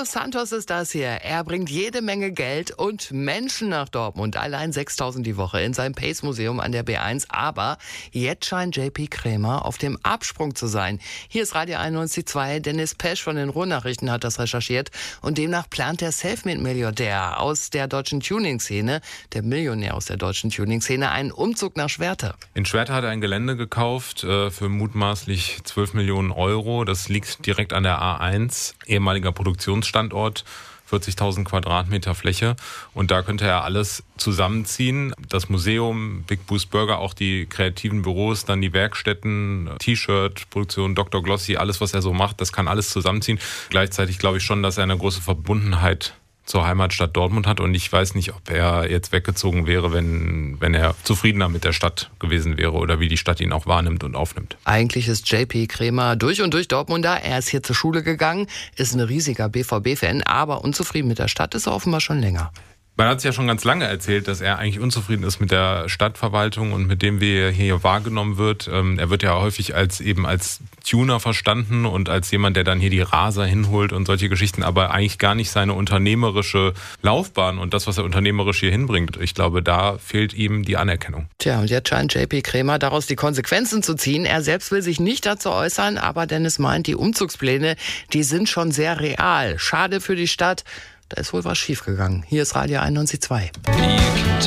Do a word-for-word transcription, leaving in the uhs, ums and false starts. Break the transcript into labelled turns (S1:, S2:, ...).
S1: Leo Santos ist das hier. Er bringt jede Menge Geld und Menschen nach Dortmund. Allein sechstausend die Woche in seinem Pace-Museum an der B eins. Aber jetzt scheint J P Krämer auf dem Absprung zu sein. Hier ist Radio einundneunzig Komma zwei. Dennis Pesch von den Ruhrnachrichten hat das recherchiert. Und demnach plant der Selfmade-Milliardär aus der deutschen Tuning-Szene, der Millionär aus der deutschen Tuning-Szene, einen Umzug nach Schwerte.
S2: In Schwerte hat er ein Gelände gekauft äh, für mutmaßlich zwölf Millionen Euro. Das liegt direkt an der A eins, ehemaliger Produktionsstandort, vierzigtausend Quadratmeter Fläche. Und da könnte er alles zusammenziehen. Das Museum, Big Boost Burger, auch die kreativen Büros, dann die Werkstätten, T-Shirt-Produktion, Doktor Glossy, alles, was er so macht, das kann alles zusammenziehen. Gleichzeitig glaube ich schon, dass er eine große Verbundenheit zur Heimatstadt Dortmund hat, und ich weiß nicht, ob er jetzt weggezogen wäre, wenn, wenn er zufriedener mit der Stadt gewesen wäre oder wie die Stadt ihn auch wahrnimmt und aufnimmt.
S1: Eigentlich ist J P Krämer durch und durch Dortmunder. Er ist hier zur Schule gegangen, ist ein riesiger B V B-Fan, aber unzufrieden mit der Stadt ist er offenbar schon länger.
S2: Man hat es ja schon ganz lange erzählt, dass er eigentlich unzufrieden ist mit der Stadtverwaltung und mit dem, wie er hier wahrgenommen wird. Er wird ja häufig als eben als Tuner verstanden und als jemand, der dann hier die Raser hinholt und solche Geschichten, aber eigentlich gar nicht seine unternehmerische Laufbahn und das, was er unternehmerisch hier hinbringt. Ich glaube, da fehlt ihm die Anerkennung.
S1: Tja, und jetzt scheint J P Krämer daraus die Konsequenzen zu ziehen. Er selbst will sich nicht dazu äußern, aber Dennis meint, die Umzugspläne, die sind schon sehr real. Schade für die Stadt. Da ist wohl was schiefgegangen. Hier ist Radio einundneunzig Komma zwei.